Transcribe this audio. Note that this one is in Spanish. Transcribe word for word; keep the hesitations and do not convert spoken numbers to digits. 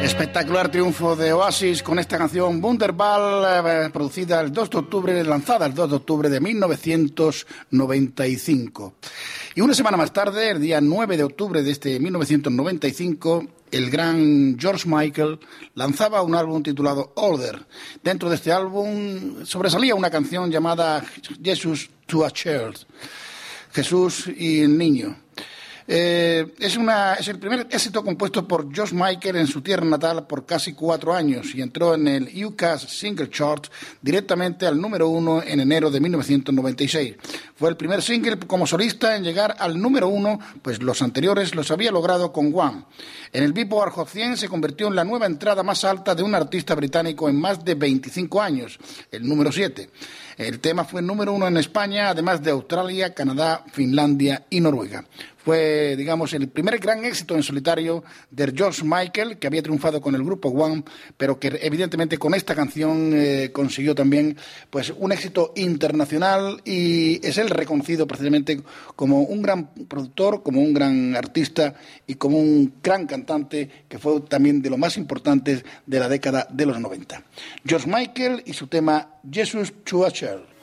Espectacular triunfo de Oasis con esta canción Wunderbar, eh, producida el dos de octubre, lanzada el dos de octubre de mil novecientos noventa y cinco. Y una semana más tarde, el día nueve de octubre de este mil novecientos noventa y cinco, el gran George Michael lanzaba un álbum titulado Order. Dentro de este álbum sobresalía una canción llamada Jesus to a Child, Jesús y el niño. Eh, es, una, es el primer éxito compuesto por George Michael en su tierra natal por casi cuatro años y entró en el U K Single Chart directamente al número uno en enero de mil novecientos noventa y seis. Fue el primer single como solista en llegar al número uno, pues los anteriores los había logrado con One. En el Billboard Hot cien se convirtió en la nueva entrada más alta de un artista británico en más de veinticinco años, el número siete. El tema fue número uno en España, además de Australia, Canadá, Finlandia y Noruega. Fue, digamos, el primer gran éxito en solitario de George Michael, que había triunfado con el grupo One, pero que evidentemente con esta canción eh, consiguió también pues un éxito internacional y es él reconocido precisamente como un gran productor, como un gran artista y como un gran cantante que fue también de los más importantes de la década de los noventa. George Michael y su tema Jesus to a Child.